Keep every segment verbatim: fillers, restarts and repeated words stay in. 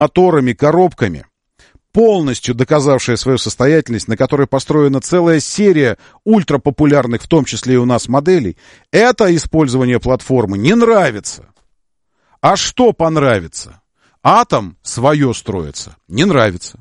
моторами, коробками, полностью доказавшая свою состоятельность, на которой построена целая серия ультрапопулярных, в том числе и у нас, моделей, это использование платформы не нравится. А что понравится? Атом свое строится. Не нравится.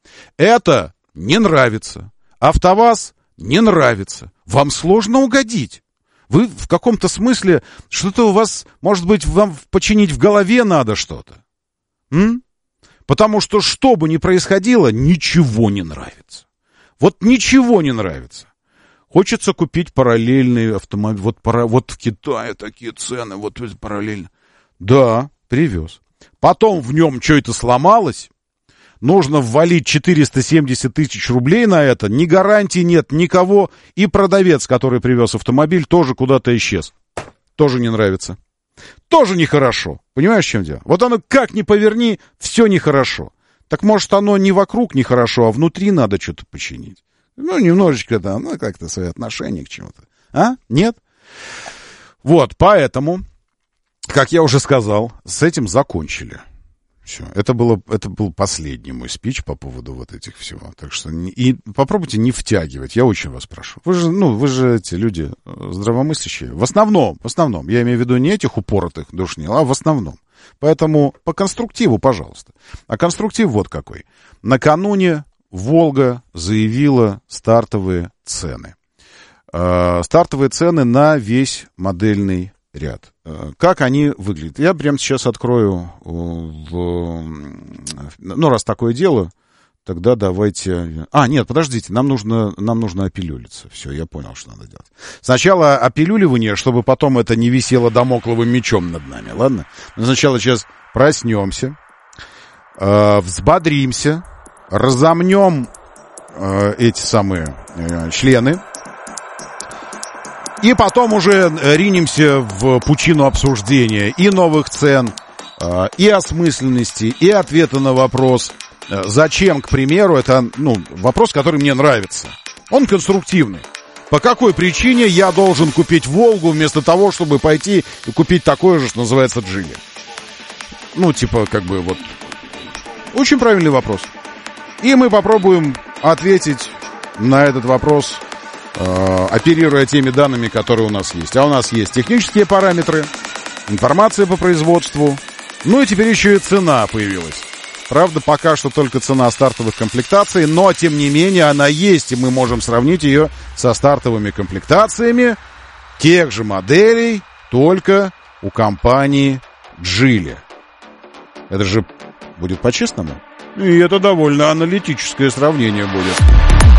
Это не нравится. АвтоВАЗ не нравится. Вам сложно угодить. Вы в каком-то смысле, что-то у вас, может быть, вам починить в голове надо что-то. М? Потому что, что бы ни происходило, ничего не нравится. Вот ничего не нравится. Хочется купить параллельный автомобиль. Вот, пара, вот в Китае такие цены, вот параллельно. Да, привез. Потом в нем что-то сломалось. Нужно ввалить четыреста семьдесят тысяч рублей на это. Ни гарантии нет, никого. И продавец, который привез автомобиль, тоже куда-то исчез. Тоже не нравится. Тоже нехорошо. Понимаешь, в чем дело? Вот оно как ни поверни, все нехорошо. Так может оно не вокруг нехорошо, а внутри надо что-то починить. Ну, немножечко там, ну, как-то свои отношения к чему-то. А? Нет? Вот, поэтому, как я уже сказал, с этим закончили. Все. Это, было, это был последний мой спич по поводу вот этих всего. Так что и попробуйте не втягивать, я очень вас прошу. Вы же, ну, вы же эти люди здравомыслящие. В основном, в основном, я имею в виду не этих упоротых душнил, а в основном. Поэтому по конструктиву, пожалуйста. А конструктив вот какой. Накануне Волга заявила стартовые цены. Э, стартовые цены на весь модельный ряд. Как они выглядят? Я прямо сейчас открою, в... ну, раз такое дело, тогда давайте... А, нет, подождите, нам нужно, нам нужно опилюлиться. Все, я понял, что надо делать. Сначала опилюливание, чтобы потом это не висело дамокловым мечом над нами, ладно? Но сначала сейчас проснемся, э, взбодримся, разомнем э, эти самые э, члены, и потом уже ринемся в пучину обсуждения и новых цен, и осмысленности, и ответа на вопрос, зачем, к примеру, это, ну, вопрос, который мне нравится. Он конструктивный. По какой причине я должен купить Волгу вместо того, чтобы пойти и купить такое же, что называется, Джили? Ну, типа, как бы вот... Очень правильный вопрос. И мы попробуем ответить на этот вопрос, оперируя теми данными, которые у нас есть. А у нас есть технические параметры, информация по производству, ну и теперь еще и цена появилась. Правда, пока что только цена стартовых комплектаций, но, тем не менее, она есть, и мы можем сравнить ее со стартовыми комплектациями тех же моделей, только у компании Geely. Это же будет по-честному. И это довольно аналитическое сравнение будет.